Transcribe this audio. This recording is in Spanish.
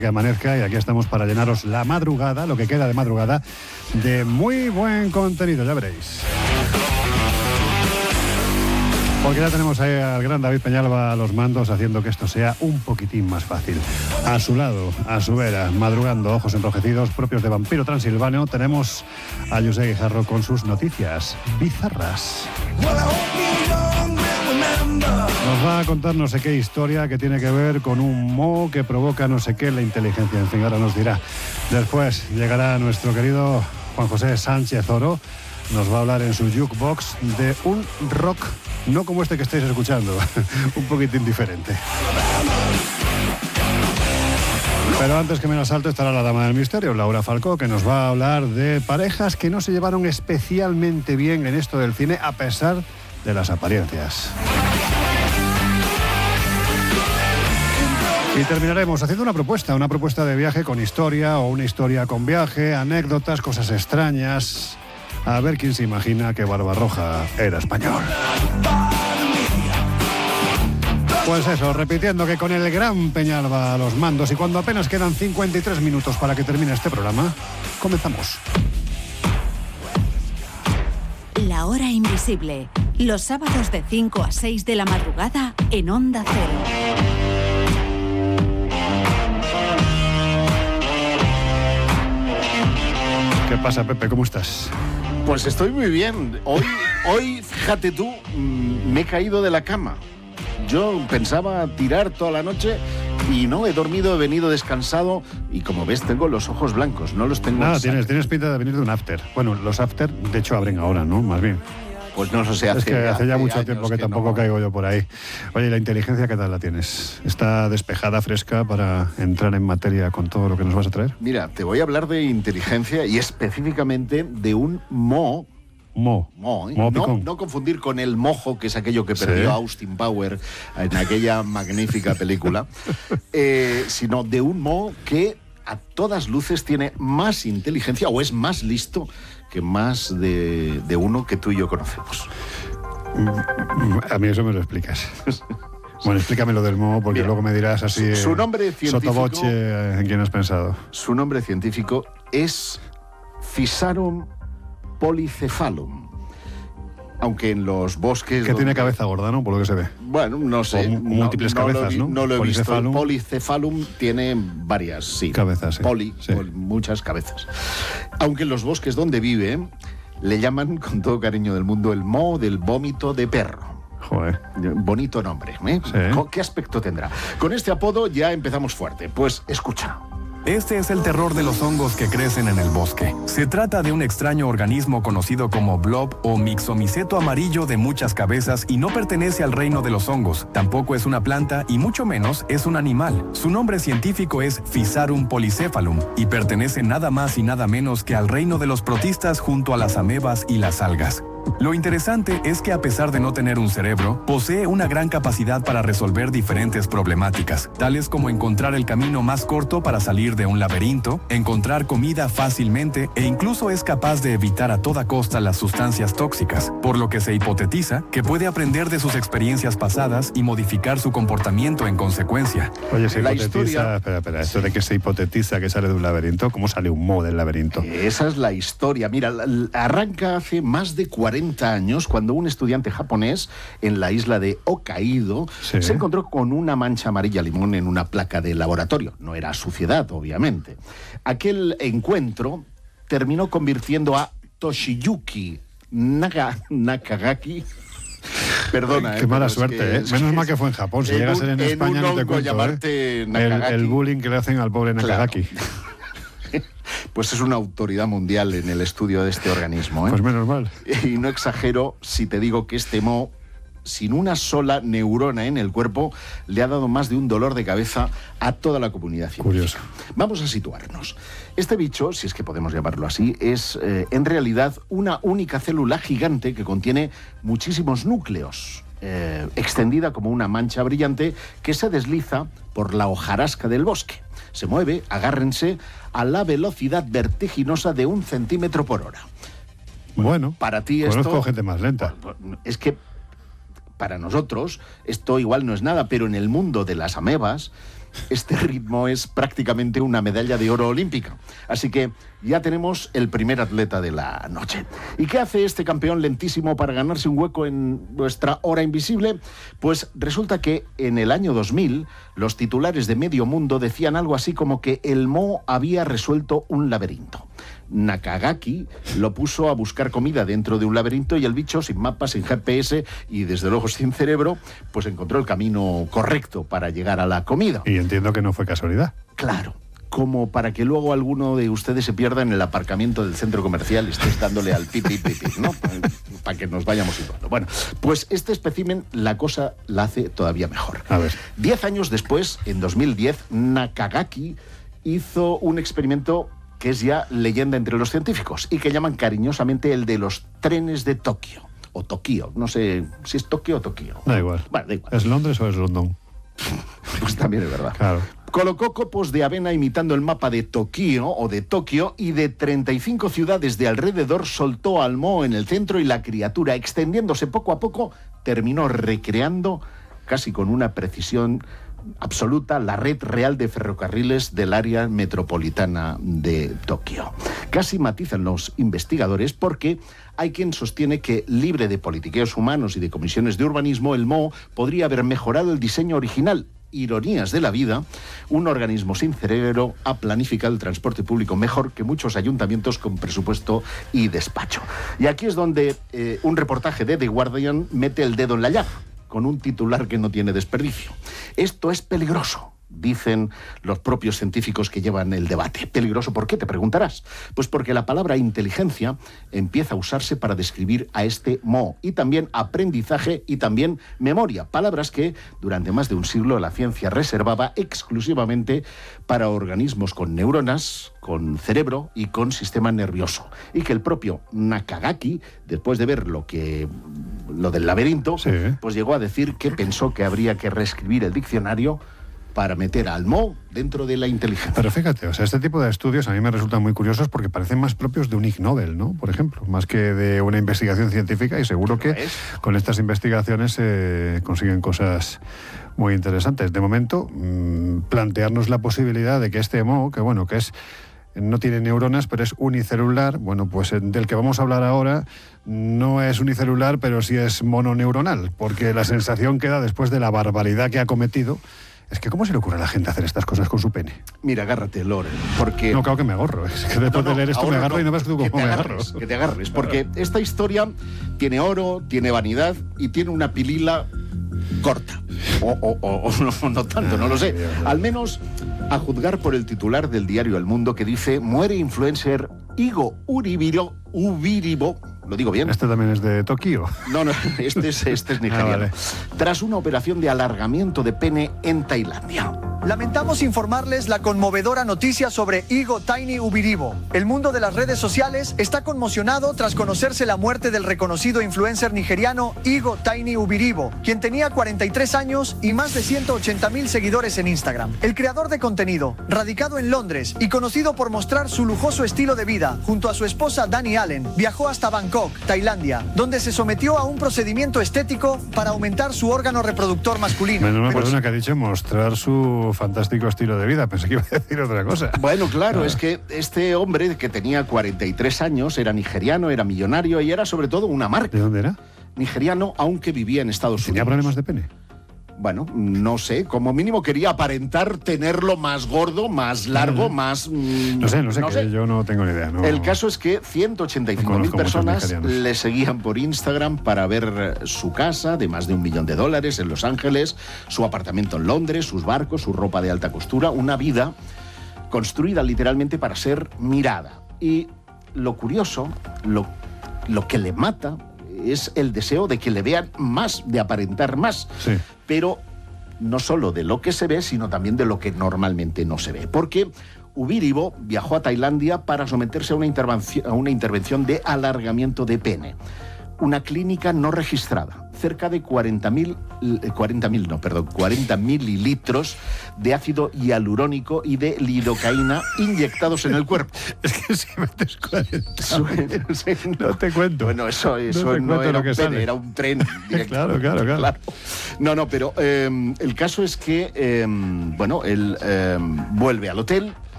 Que amanezca, y aquí estamos para llenaros la madrugada, lo que queda de madrugada, de muy buen contenido, ya veréis. Porque ya tenemos ahí al gran David Peñalba a los mandos, haciendo que esto sea un poquitín más fácil. A su lado, a su vera, madrugando, ojos enrojecidos, propios de Vampiro Transilváneo, tenemos a José Guijarro con sus noticias bizarras. Nos va a contar no sé qué historia que tiene que ver con un moho que provoca no sé qué en la inteligencia. En fin, ahora nos dirá. Después llegará nuestro querido Juan José Sánchez Oro. Nos va a hablar en su jukebox de un rock, no como este que estáis escuchando, un poquitín diferente. Pero antes que me la salte estará la dama del misterio, Laura Falcó, que nos va a hablar de parejas que no se llevaron especialmente bien en esto del cine, a pesar de las apariencias. Y terminaremos haciendo una propuesta de viaje con historia o una historia con viaje, anécdotas, cosas extrañas. A ver quién se imagina que Barbarroja era español. Pues eso, repitiendo que con el gran Peñalba a los mandos y cuando apenas quedan 53 minutos para que termine este programa, comenzamos. La hora invisible, los sábados de 5 a 6 de la madrugada en Onda Cero. ¿Qué pasa, Pepe? ¿Cómo estás? Pues estoy muy bien. Hoy, fíjate tú, me he caído de la cama. Yo pensaba tirar toda la noche y no, he dormido, he venido descansado y como ves tengo los ojos blancos, no los tengo... Nada, tienes pinta de venir de un after. Bueno, los after de hecho abren ahora, ¿no? Más bien. Pues no lo sé, es que hace ya mucho tiempo que tampoco no caigo yo por ahí. Oye, ¿la inteligencia qué tal la tienes? ¿Está despejada, fresca para entrar en materia con todo lo que nos vas a traer? Mira, te voy a hablar de inteligencia y específicamente de un moho. No confundir con el mojo, que es aquello que perdió Austin Power en aquella magnífica película, sino de un moho que a todas luces tiene más inteligencia o es más listo que más de uno que tú y yo conocemos. A mí eso me lo explicas. Bueno, explícame lo del moho, porque luego me dirás así... Su nombre científico... Sotoboche, ¿en quién has pensado? Su nombre científico es Physarum polycephalum. Aunque en los bosques... Que tiene cabeza gorda, ¿no? Por lo que se ve. Bueno, no sé. Múltiples cabezas, ¿no? No lo he visto. El polycephalum tiene varias, sí. Cabezas, sí. Muchas cabezas. Aunque en los bosques donde vive, le llaman, con todo cariño del mundo, el moho del vómito de perro. Joder. Bonito nombre, ¿eh? Sí. ¿Qué aspecto tendrá? Con este apodo ya empezamos fuerte. Pues escucha. Este es el terror de los hongos que crecen en el bosque. Se trata de un extraño organismo conocido como blob o mixomiceto amarillo de muchas cabezas y no pertenece al reino de los hongos. Tampoco es una planta y mucho menos es un animal. Su nombre científico es Physarum polycephalum y pertenece nada más y nada menos que al reino de los protistas junto a las amebas y las algas. Lo interesante es que a pesar de no tener un cerebro, posee una gran capacidad para resolver diferentes problemáticas, tales como encontrar el camino más corto para salir de un laberinto, encontrar comida fácilmente e incluso es capaz de evitar a toda costa las sustancias tóxicas, por lo que se hipotetiza que puede aprender de sus experiencias pasadas y modificar su comportamiento en consecuencia. Oye, se hipotetiza... Espera, esto de que se hipotetiza que sale de un laberinto, ¿cómo sale un moho del laberinto? Esa es la historia. Mira, arranca hace más de 40 años, cuando un estudiante japonés en la isla de Hokkaido se encontró con una mancha amarilla limón en una placa de laboratorio. No era suciedad, obviamente. Aquel encuentro terminó convirtiendo a Toshiyuki Nakagaki... Perdona. Qué mala suerte, ¿eh? Menos mal que fue en Japón. Si llega a ser en España no te cuento, el bullying que le hacen al pobre Nakagaki. Claro. Pues es una autoridad mundial en el estudio de este organismo, ¿eh? Pues menos mal. Y no exagero si te digo que este moho, sin una sola neurona en el cuerpo, le ha dado más de un dolor de cabeza a toda la comunidad científica. Curioso. Vamos a situarnos. Este bicho, si es que podemos llamarlo así, es en realidad una única célula gigante que contiene muchísimos núcleos. Extendida como una mancha brillante que se desliza por la hojarasca del bosque. Se mueve, agárrense, a la velocidad vertiginosa de 1 centímetro por hora. Bueno, para ti conozco gente más lenta. Es que para nosotros esto igual no es nada, pero en el mundo de las amebas este ritmo es prácticamente una medalla de oro olímpica. Así que ya tenemos el primer atleta de la noche. ¿Y qué hace este campeón lentísimo para ganarse un hueco en nuestra hora invisible? Pues resulta que en el año 2000 los titulares de medio mundo decían algo así como que el Mo había resuelto un laberinto. Nakagaki lo puso a buscar comida dentro de un laberinto y el bicho, sin mapas, sin GPS y desde luego sin cerebro, pues encontró el camino correcto para llegar a la comida. Y entiendo que no fue casualidad. Claro, como para que luego alguno de ustedes se pierda en el aparcamiento del centro comercial y estés dándole al pipi, ¿no? Para que nos vayamos situando. Bueno, pues este espécimen la cosa la hace todavía mejor. A ver. 10 años después, en 2010, Nakagaki hizo un experimento que es ya leyenda entre los científicos y que llaman cariñosamente el de los trenes de Tokio. O Tokio, no sé si es Tokio o Tokio. Da igual. Bueno, da igual. ¿Es Londres o es London? Pues también es verdad. Claro. Colocó copos de avena imitando el mapa de Tokio o de Tokio y de 35 ciudades de alrededor soltó al Mo en el centro y la criatura, extendiéndose poco a poco, terminó recreando casi con una precisión absoluta la red real de ferrocarriles del área metropolitana de Tokio. Casi matizan los investigadores porque hay quien sostiene que, libre de politiqueos humanos y de comisiones de urbanismo, el Mo podría haber mejorado el diseño original. Ironías de la vida, un organismo sin cerebro ha planificado el transporte público mejor que muchos ayuntamientos con presupuesto y despacho. Y aquí es donde un reportaje de The Guardian mete el dedo en la llaga, con un titular que no tiene desperdicio. Esto es peligroso, dicen los propios científicos que llevan el debate. ¿Peligroso por qué? Te preguntarás. Pues porque la palabra inteligencia empieza a usarse para describir a este Mo, y también aprendizaje y también memoria, palabras que durante más de un siglo la ciencia reservaba exclusivamente para organismos con neuronas, con cerebro y con sistema nervioso, y que el propio Nakagaki, después de ver lo del laberinto, sí, pues llegó a decir que pensó que habría que reescribir el diccionario para meter al Mo dentro de la inteligencia. Pero fíjate, o sea, este tipo de estudios a mí me resultan muy curiosos porque parecen más propios de un Ig Nobel, ¿no? Por ejemplo, más que de una investigación científica, y seguro que con estas investigaciones se consiguen cosas muy interesantes. De momento, plantearnos la posibilidad de que este Mo, que bueno, que no tiene neuronas, pero es unicelular, bueno, pues del que vamos a hablar ahora no es unicelular, pero sí es mononeuronal, porque la sensación que da después de la barbaridad que ha cometido es que ¿cómo se le ocurre a la gente hacer estas cosas con su pene? Mira, agárrate, Loren, porque... No, claro que me agarro, es que después de leer esto me agarro y no ves tú cómo me agarro. Que te agarres, porque esta historia tiene oro, tiene vanidad y tiene una pilila corta. O no tanto, no lo sé. Al menos a juzgar por el titular del diario El Mundo, que dice: muere influencer Igo Ubiribo. ¿Lo digo bien? Este también es de Tokio. No, este es nigeriano. Vale. Tras una operación de alargamiento de pene en Tailandia. Lamentamos informarles la conmovedora noticia sobre Igo Tiny Ubiribo. El mundo de las redes sociales está conmocionado tras conocerse la muerte del reconocido influencer nigeriano Igo Tiny Ubiribo, quien tenía 43 años y más de 180,000 seguidores en Instagram. El creador de contenido, radicado en Londres y conocido por mostrar su lujoso estilo de vida, junto a su esposa Dani Allen, viajó hasta Bangkok, Tailandia, donde se sometió a un procedimiento estético para aumentar su órgano reproductor masculino. Menos una persona que ha dicho mostrar su fantástico estilo de vida. Pensé que iba a decir otra cosa. Bueno, claro, es que este hombre que tenía 43 años era nigeriano, era millonario y era sobre todo una marca. ¿De dónde era? Nigeriano, aunque vivía en Estados Unidos. ¿Tenía problemas de pene? Bueno, no sé, como mínimo quería aparentar tenerlo más gordo, más largo, más... No sé, yo no tengo ni idea. No. El caso es que 185,000 personas le seguían por Instagram para ver su casa de más de $1 millón en Los Ángeles, su apartamento en Londres, sus barcos, su ropa de alta costura, una vida construida literalmente para ser mirada. Y lo curioso, lo que le mata es el deseo de que le vean más, de aparentar más. Sí. Pero no solo de lo que se ve, sino también de lo que normalmente no se ve. Porque Ubiribo viajó a Tailandia para someterse a una intervención de alargamiento de pene. una clínica no registrada. Cerca de 40 mililitros de ácido hialurónico y de lidocaína inyectados en el cuerpo. Es que si metes 40 no te cuento. Bueno, eso no era un pene, era un tren. Claro. No, pero el caso es que, él vuelve al hotel,